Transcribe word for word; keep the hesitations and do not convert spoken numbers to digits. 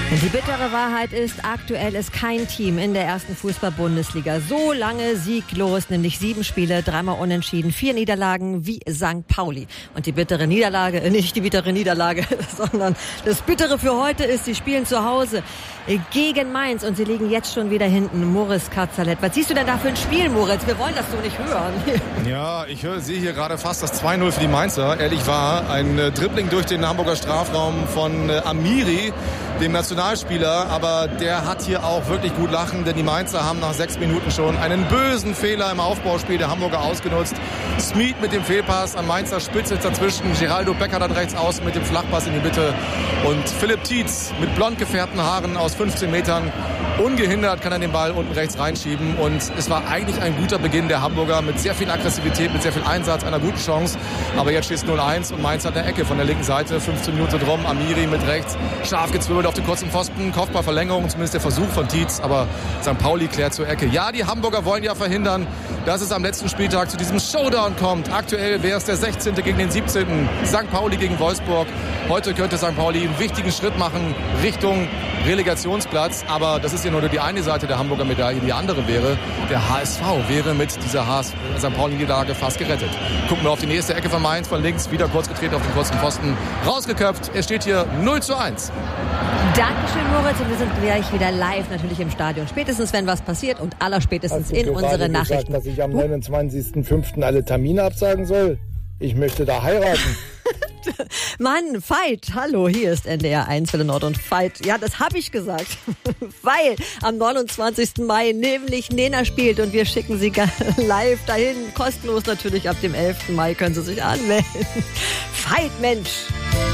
Die bittere Wahrheit ist, aktuell ist kein Team in der ersten Fußball-Bundesliga so lange sieglos, nämlich sieben Spiele, dreimal unentschieden, vier Niederlagen wie Sankt Pauli. Und die bittere Niederlage, nicht die bittere Niederlage, sondern das Bittere für heute ist, sie spielen zu Hause gegen Mainz und sie liegen jetzt schon wieder hinten. Moritz Katzalet, was siehst du denn da für ein Spiel, Moritz? Wir wollen das so nicht hören. Ja, ich höre, sehe hier gerade fast das zwei null für die Mainzer. Ehrlich war, ein äh, Dribbling durch den Hamburger Strafraum von äh, Amiri, dem Nationalspieler, aber der hat hier auch wirklich gut lachen, denn die Mainzer haben nach sechs Minuten schon einen bösen Fehler im Aufbauspiel der Hamburger ausgenutzt. Smeed mit dem Fehlpass, am Mainzer Spitze dazwischen, Geraldo Becker dann rechts außen mit dem Flachpass in die Mitte und Philipp Tietz mit blond gefärbten Haaren aus fünfzehn Metern. Ungehindert kann er den Ball unten rechts reinschieben und es war eigentlich ein guter Beginn der Hamburger mit sehr viel Aggressivität, mit sehr viel Einsatz, einer guten Chance. Aber jetzt steht es null eins und Mainz hat eine Ecke von der linken Seite, fünfzehn Minuten drum, Amiri mit rechts, scharf gezwirbelt auf den kurzen Pfosten, Kopfballverlängerung, zumindest der Versuch von Tietz, aber Sankt Pauli klärt zur Ecke. Ja, die Hamburger wollen ja verhindern, dass es am letzten Spieltag zu diesem Showdown kommt. Aktuell wäre es der sechzehnte gegen den siebzehnten Sankt Pauli gegen Wolfsburg. Heute könnte Sankt Pauli einen wichtigen Schritt machen Richtung Relegationsplatz, aber das ist ja nur die eine Seite der Hamburger Medaille. Die andere wäre, der H S V wäre mit dieser Sankt Pauli-Niederlage fast gerettet. Gucken wir auf die nächste Ecke von Mainz, von links, wieder kurz getreten auf den kurzen Pfosten, rausgeköpft. Es steht hier null zu eins. Dankeschön, Moritz. Und wir sind gleich wieder live natürlich im Stadion. Spätestens, wenn was passiert und allerspätestens in unsere Nachrichten. Gesagt, dass ich am neunundzwanzigsten fünften alle Termine absagen soll? Ich möchte da heiraten. Mann, Veit, hallo, hier ist N D R eins Welle Nord und Veit. Ja, das habe ich gesagt, weil am neunundzwanzigsten Mai nämlich Nena spielt und wir schicken sie live dahin, kostenlos natürlich ab dem elften Mai können Sie sich anmelden. Veit, Mensch.